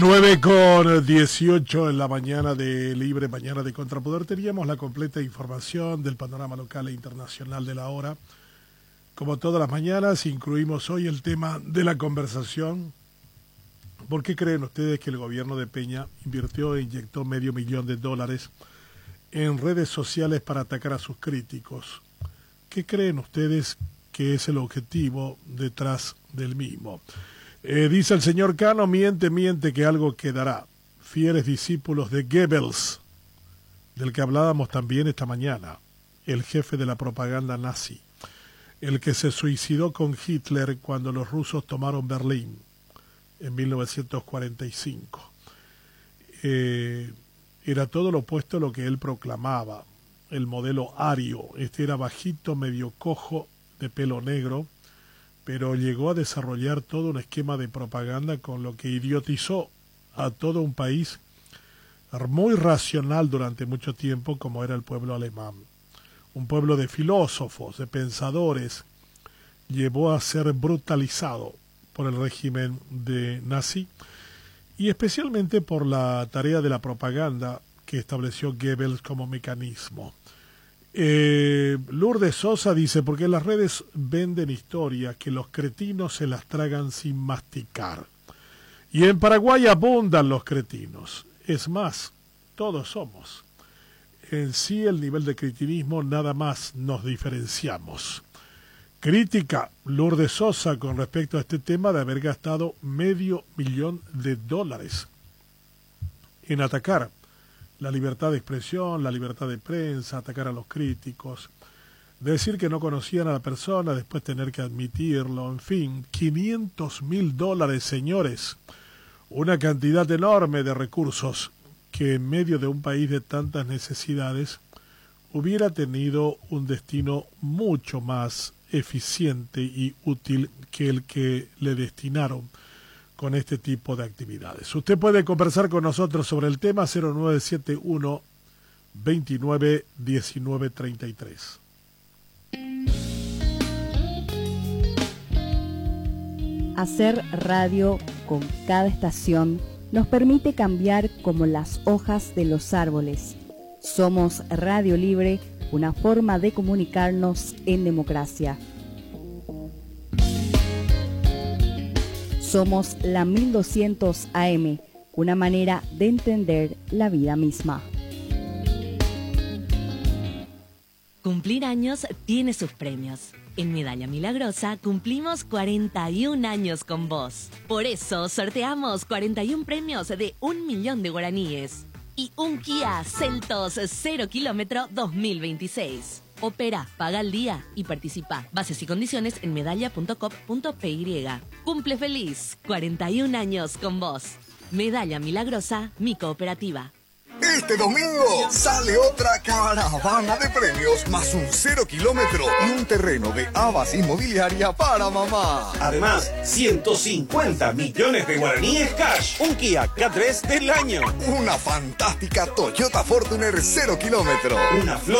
9:18 en la mañana de Libre, mañana de Contrapoder. Teníamos la completa información del panorama local e internacional de la hora. Como todas las mañanas, incluimos hoy el tema de la conversación. ¿Por qué creen ustedes que el gobierno de Peña invirtió e inyectó $500,000 en redes sociales para atacar a sus críticos? ¿Qué creen ustedes que es el objetivo detrás del mismo? Dice el señor Cano, miente que algo quedará. Fieles discípulos de Goebbels, del que hablábamos también esta mañana, el jefe de la propaganda nazi, el que se suicidó con Hitler cuando los rusos tomaron Berlín en 1945. Era todo lo opuesto a lo que él proclamaba, el modelo ario. Este era bajito, medio cojo, de pelo negro, pero llegó a desarrollar todo un esquema de propaganda con lo que idiotizó a todo un país muy racional durante mucho tiempo como era el pueblo alemán. Un pueblo de filósofos, de pensadores, llevó a ser brutalizado por el régimen de nazi y especialmente por la tarea de la propaganda que estableció Goebbels como mecanismo. Lourdes Sosa dice, porque las redes venden historias que los cretinos se las tragan sin masticar. Y en Paraguay abundan los cretinos. Es más, todos somos. En sí el nivel de cretinismo nada más nos diferenciamos. Crítica Lourdes Sosa con respecto a este tema de haber gastado $500,000 en atacar la libertad de expresión, la libertad de prensa, atacar a los críticos, decir que no conocían a la persona, después tener que admitirlo, en fin, $500,000, señores, una cantidad enorme de recursos que en medio de un país de tantas necesidades hubiera tenido un destino mucho más eficiente y útil que el que le destinaron con este tipo de actividades. Usted puede conversar con nosotros sobre el tema 0971 29 19 33. Hacer radio con cada estación nos permite cambiar como las hojas de los árboles. Somos Radio Libre, una forma de comunicarnos en democracia. Somos la 1200 AM, una manera de entender la vida misma. Cumplir años tiene sus premios. En Medalla Milagrosa cumplimos 41 años con vos. Por eso sorteamos 41 premios de 1.000.000 de guaraníes y un Kia Seltos 0 kilómetro 2026. Opera, paga al día y participa. Bases y condiciones en medalla.com.py. Cumple feliz, 41 años con vos. Medalla Milagrosa, mi cooperativa. Este domingo sale otra caravana de premios más un 0 kilómetro y un terreno de Havas Inmobiliaria para mamá. Además, 150 millones de guaraníes cash. Un Kia K3 del año. Una fantástica Toyota Fortuner 0 kilómetro. Una flor